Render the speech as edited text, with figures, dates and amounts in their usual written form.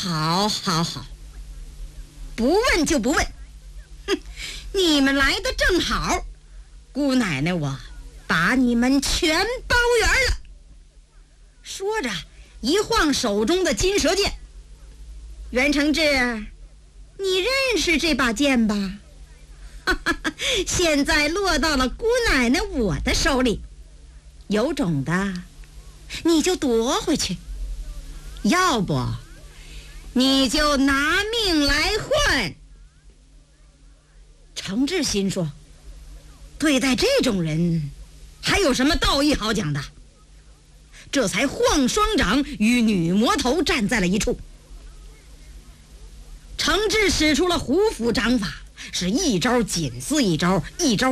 好，好，好，不问就不问。哼，你们来的正好，姑奶奶我把你们全包圆了。说着，一晃手中的金蛇剑。袁承志，你认识这把剑吧？哈哈哈，现在落到了姑奶奶我的手里，有种的你就夺回去，要不你就拿命来换。承志心说，对待这种人还有什么道义好讲的？这才晃双掌与女魔头站在了一处。承志使出了虎斧掌法，是一招紧似一招，一招